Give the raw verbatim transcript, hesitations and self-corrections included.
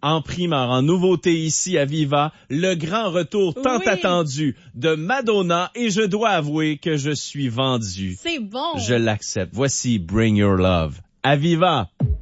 en primeur, en nouveauté ici à Viva, le grand retour tant Oui. attendu de Madonna et je dois avouer que je suis vendu. C'est bon. Je l'accepte. Voici Bring Your Love à Viva.